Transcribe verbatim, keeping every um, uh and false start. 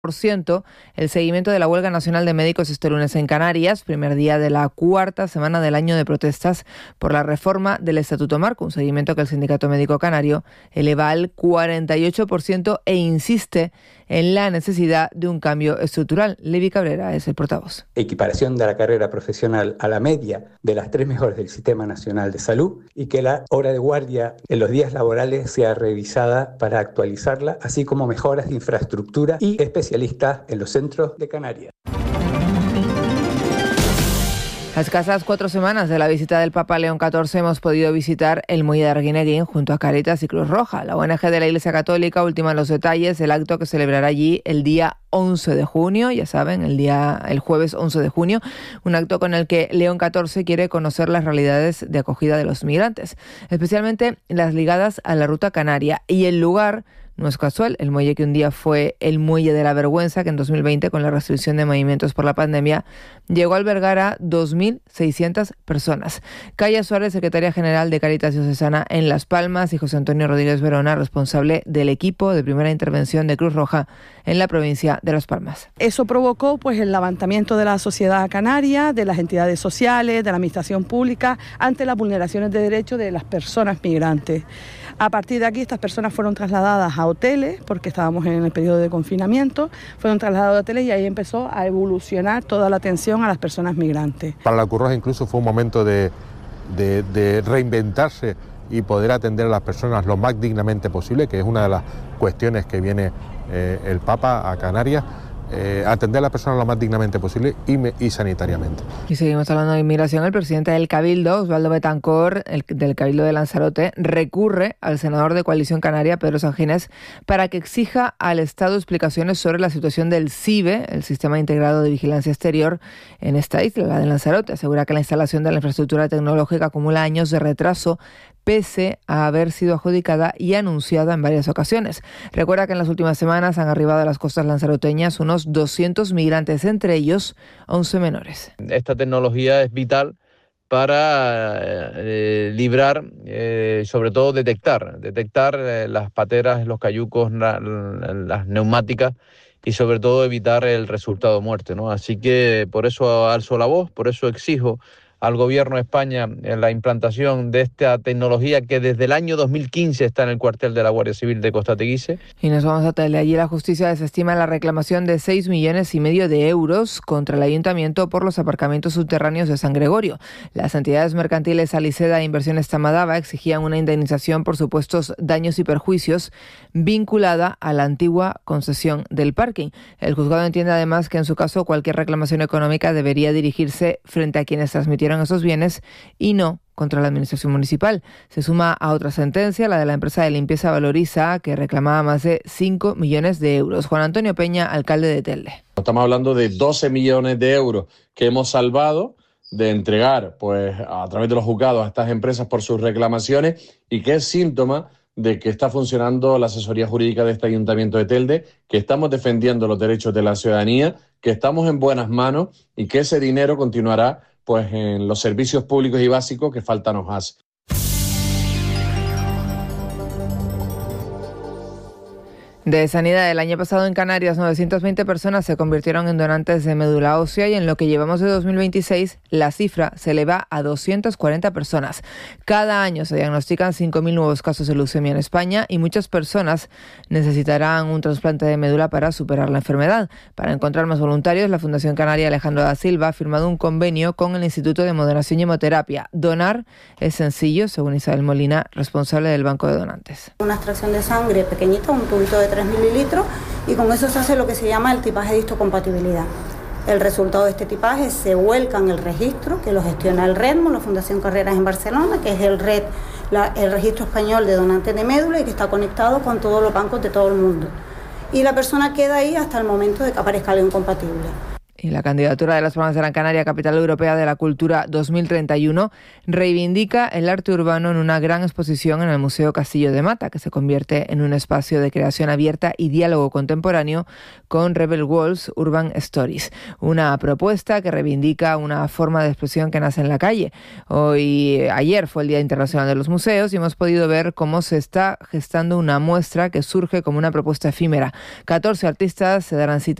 por ciento el seguimiento de la huelga nacional de médicos este lunes en Canarias, primer día de la cuarta semana del año de protestas por la reforma del Estatuto Marco, un seguimiento que el Sindicato Médico Canario eleva al cuarenta y ocho por ciento e insiste en la necesidad de un cambio estructural. Levi Cabrera es el portavoz. Equiparación de la carrera profesional a la media de las tres mejores del Sistema Nacional de Salud y que la hora de guardia en los días laborales sea revisada para actualizarla, así como mejoras de infraestructura y especialistas en los centros de Canarias. A escasas cuatro semanas de la visita del Papa León catorce hemos podido visitar el Muelle de Arguineguín junto a Cáritas y Cruz Roja. La O N G de la Iglesia Católica ultima los detalles del acto que celebrará allí el día once de junio, ya saben, el día el jueves once de junio, un acto con el que León catorce quiere conocer las realidades de acogida de los migrantes, especialmente las ligadas a la ruta canaria, y el lugar no es casual. El muelle que un día fue el Muelle de la Vergüenza, que en dos mil veinte, con la restricción de movimientos por la pandemia, llegó a albergar a dos mil seiscientas personas. Calla Suárez, secretaria general de Cáritas Diocesana en Las Palmas, y José Antonio Rodríguez Verona, responsable del equipo de primera intervención de Cruz Roja en la provincia de Las Palmas. Eso provocó pues el levantamiento de la sociedad canaria, de las entidades sociales, de la administración pública, ante las vulneraciones de derechos de las personas migrantes. A partir de aquí, estas personas fueron trasladadas a hoteles, porque estábamos en el periodo de confinamiento, fueron trasladadas a hoteles y ahí empezó a evolucionar toda la atención a las personas migrantes. Para la Cruz Roja incluso fue un momento de, de, de reinventarse y poder atender a las personas lo más dignamente posible, que es una de las cuestiones que viene eh, el Papa a Canarias. Eh, atender a las personas lo más dignamente posible y, me, y sanitariamente. Y seguimos hablando de inmigración. El presidente del Cabildo, Osvaldo Betancourt, el, del Cabildo de Lanzarote, recurre al senador de Coalición Canaria, Pedro Sanginés, para que exija al Estado explicaciones sobre la situación del C I B E, el Sistema Integrado de Vigilancia Exterior, en esta isla, la de Lanzarote. Asegura que la instalación de la infraestructura tecnológica acumula años de retraso, pese a haber sido adjudicada y anunciada en varias ocasiones. Recuerda que en las últimas semanas han arribado a las costas lanzaroteñas unos doscientos migrantes, entre ellos once menores. Esta tecnología es vital para eh, librar, eh, sobre todo detectar, detectar eh, las pateras, los cayucos, la, la, las neumáticas y sobre todo evitar el resultado muerte, ¿no? Así que por eso alzo la voz, por eso exijo al Gobierno de España en la implantación de esta tecnología que desde el año dos mil quince está en el cuartel de la Guardia Civil de Costa Teguise. Y nos vamos a Telde. Allí la justicia desestima la reclamación de seis millones y medio de euros contra el ayuntamiento por los aparcamientos subterráneos de San Gregorio. Las entidades mercantiles Aliseda e Inversiones Tamadaba exigían una indemnización por supuestos daños y perjuicios vinculada a la antigua concesión del parking. El juzgado entiende además que en su caso cualquier reclamación económica debería dirigirse frente a quienes transmitieron esos bienes y no contra la administración municipal. Se suma a otra sentencia, la de la empresa de limpieza Valoriza, que reclamaba más de cinco millones de euros. Juan Antonio Peña, alcalde de Telde. Estamos hablando de doce millones de euros que hemos salvado de entregar pues a través de los juzgados a estas empresas por sus reclamaciones, y que es síntoma de que está funcionando la asesoría jurídica de este Ayuntamiento de Telde, que estamos defendiendo los derechos de la ciudadanía, que estamos en buenas manos y que ese dinero continuará pues en los servicios públicos y básicos que falta nos hace. De sanidad, el año pasado en Canarias novecientas veinte personas se convirtieron en donantes de médula ósea, y en lo que llevamos de dos mil veintiséis la cifra se eleva a doscientas cuarenta personas. Cada año se diagnostican cinco mil nuevos casos de leucemia en España y muchas personas necesitarán un trasplante de médula para superar la enfermedad. Para encontrar más voluntarios, la Fundación Canaria Alejandro da Silva ha firmado un convenio con el Instituto de Moderación y Hemoterapia. Donar es sencillo, según Isabel Molina, responsable del Banco de Donantes. Una extracción de sangre pequeñita, un tubito de tres mililitros, y con eso se hace lo que se llama el tipaje de histocompatibilidad. El resultado de este tipaje se vuelca en el registro que lo gestiona el REDMO, la Fundación Carreras en Barcelona, que es el red, la, el registro español de donantes de médula, y que está conectado con todos los bancos de todo el mundo. Y la persona queda ahí hasta el momento de que aparezca algo incompatible. Y la candidatura de las Palmas de Gran Canaria a Capital Europea de la Cultura dos mil treinta y uno reivindica el arte urbano en una gran exposición en el Museo Castillo de Mata, que se convierte en un espacio de creación abierta y diálogo contemporáneo con Rebel Walls Urban Stories, una propuesta que reivindica una forma de expresión que nace en la calle. Hoy, ayer fue el Día Internacional de los Museos y hemos podido ver cómo se está gestando una muestra que surge como una propuesta efímera. catorce artistas se darán cita